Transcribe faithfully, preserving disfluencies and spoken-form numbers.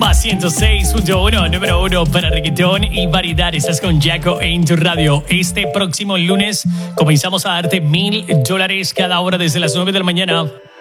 Bomba ciento seis punto uno, número uno para reggaetón y variedad. Estás con Jaco en tu radio. Este próximo lunes comenzamos a darte mil dólares cada hora desde las nueve de la mañana